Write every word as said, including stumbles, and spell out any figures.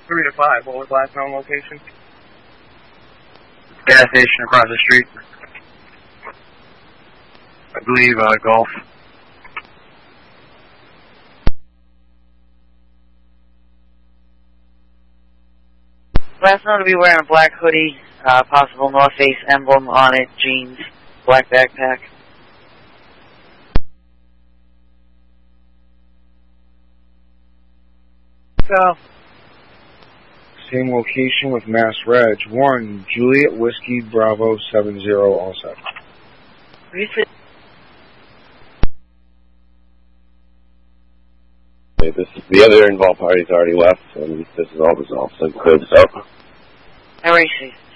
three to five. What was last known location? Gas station across the street. I believe uh, Gulf. Last known to be wearing a black hoodie, uh, possible North Face emblem on it, jeans, black backpack. So. Same location with Mass Reg. one, Juliet Whiskey Bravo seven zero all set. Okay, this, the other involved party's already left, and this is all resolved, so clear this up. I see.